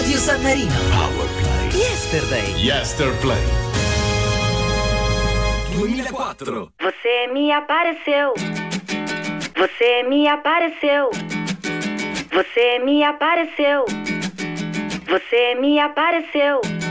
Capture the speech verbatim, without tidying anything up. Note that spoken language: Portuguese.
Rádio San Marino. Powerplay. Yesterday. Yesterplay. duemilaquattro. Você me apareceu. Você me apareceu. Você me apareceu. Você me apareceu.